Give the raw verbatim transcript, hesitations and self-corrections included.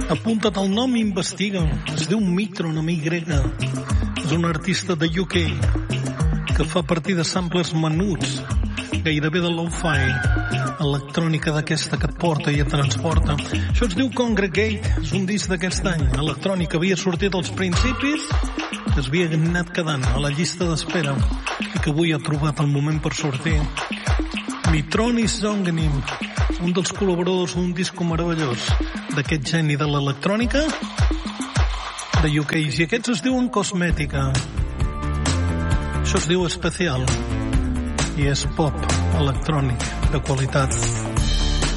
Apunta't el nom i investiga. Es diu Mitron, amb Y. És un artista de U K que fa partir de samples menuts, gairebé de lo-fi, electrònica d'aquesta que et porta i et transporta. Això es diu Congregate, és un disc d'aquest any. Electrònica havia sortit als principis, que es havia anat quedant a la llista d'espera i que avui ha trobat el moment per sortir. Mitronis Zongenim, un dels col·laboradors d'un disco meravellós d'aquest geni de l'electrònica de U K, i aquests es diuen Cosmètica. Això es diu Especial i és pop electrònic de qualitat.